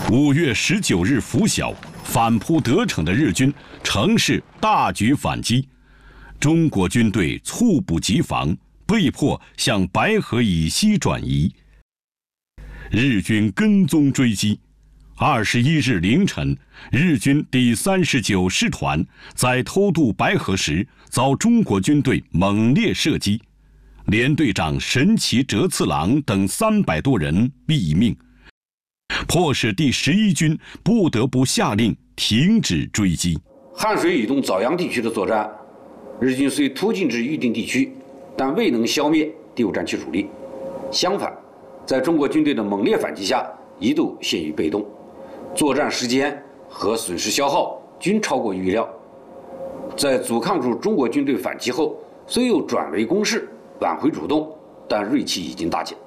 5月19日拂晓，反扑得逞的日军乘势大举反击，中国军队猝不及防，被迫向白河以西转移。日军跟踪追击。21日凌晨，日军第39师团在偷渡白河时遭中国军队猛烈射击，连队长神崎哲次郎等300多人毙命，迫使第11军不得不下令停止追击。 汉水以东枣阳地区的作战，日军虽突进至预定地区，但未能消灭第5战区主力，相反，在中国军队的猛烈反击下，一度陷于被动。作战时间和损失消耗均超过预料，在阻抗住中国军队反击后，虽又转为攻势，挽回主动，但锐气已经大减。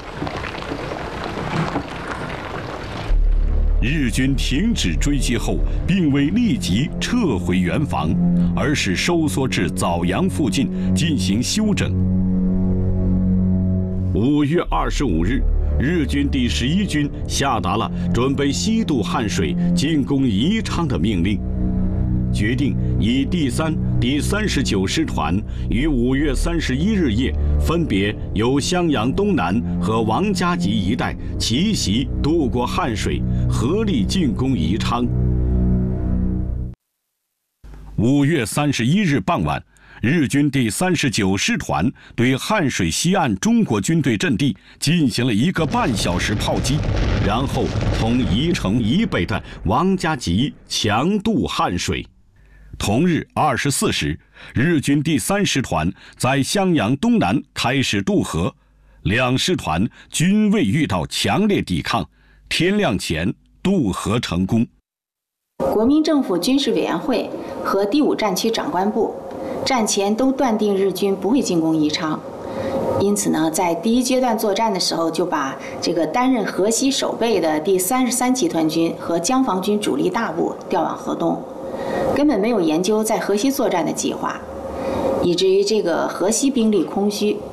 日军停止追击后，并未立即撤回原防，而是收缩至枣阳附近进行休整。5月25日。日军第11军下达了准备西渡汉水进攻宜昌的命令，决定以第3、第39师团于5月31日夜分别由襄阳东南和王家集一带奇袭渡过汉水，合力进攻宜昌。5月31日傍晚，日军第39师团对汉水西岸中国军队阵地进行了1个半小时炮击，然后从宜城以北的王家集强渡汉水。同日24时，日军第3师团在襄阳东南开始渡河，2师团均未遇到强烈抵抗，天亮前渡河成功。 国民政府军事委员会和第5战区长官部战前都断定日军不会进攻宜昌，因此呢，在第1阶段作战的时候，就把这个担任河西守备的第33集团军和江防军主力大部调往河东，根本没有研究在河西作战的计划，以至于这个河西兵力空虚。